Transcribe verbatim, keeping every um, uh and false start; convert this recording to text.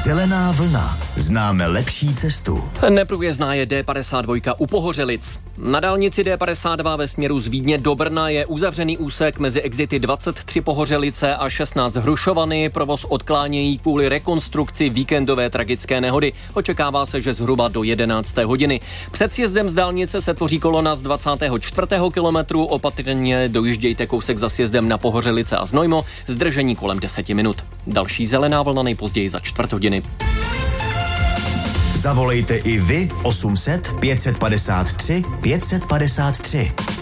Zelená vlna. Známe lepší cestu. Neprůjezdná je D padesát dva u Pohořelic. Na dálnici D padesát dva ve směru z Vídně do Brna je uzavřený úsek mezi exity dvacet tři Pohořelice a šestnáct Hrušovany. Provoz odklánějí kvůli rekonstrukci víkendové tragické nehody. Očekává se, že zhruba do jedenácté hodiny. Před sjezdem z dálnice se tvoří kolona z dvacátého čtvrtého kilometru. Opatrně dojíždějte kousek za sjezdem na Pohořelice a Znojmo. Zdržení kolem deseti minut. Další zelená vlna nejpozději za čtvrt hodiny. Zavolejte i vy osm set pět set padesát tři pět set padesát tři.